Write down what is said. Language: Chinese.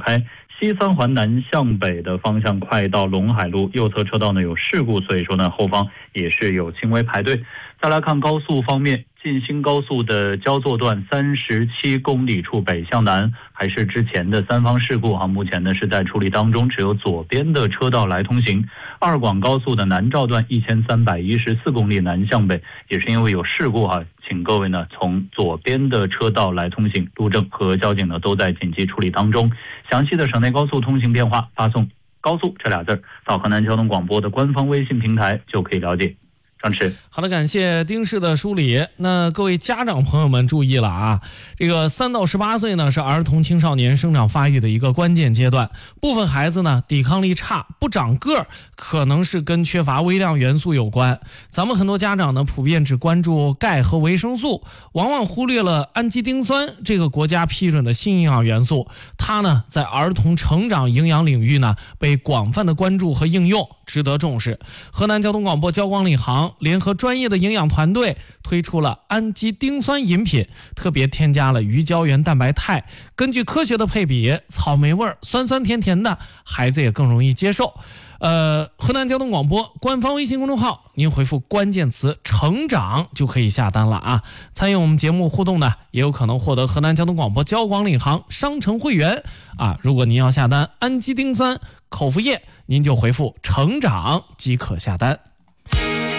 开西三环南向北的方向快到陇海路右侧车道呢有事故，所以说呢后方也是有轻微排队。再来看高速方面，进新高速的焦作段37公里处北向南，还是之前的三方事故目前呢是在处理当中，只有左边的车道来通行。二广高速的南召段1314公里南向北，也是因为有事故请各位呢从左边的车道来通行，路政和交警呢都在紧急处理当中。详细的省内高速通行变化，发送高速这俩字到河南交通广播的官方微信平台就可以了解。 好的，感谢丁氏的梳理。那各位家长朋友们注意了啊，这个3到18岁呢是儿童青少年生长发育的一个关键阶段，部分孩子呢抵抗力差，不长个儿，可能是跟缺乏微量元素有关。咱们很多家长呢普遍只关注钙和维生素，往往忽略了氨基丁酸这个国家批准的新营养元素，它呢在儿童成长营养领域呢被广泛的关注和应用，值得重视。河南交通广播交广领航联合专业的营养团队推出了氨基丁酸饮品，特别添加了鱼胶原蛋白肽，根据科学的配比，草莓味酸酸甜甜的，孩子也更容易接受。河南交通广播官方微信公众号，您回复关键词成长就可以下单了啊！参与我们节目互动呢，也有可能获得河南交通广播交广领航商城会员啊！如果您要下单氨基丁酸口服液，您就回复成长即可下单。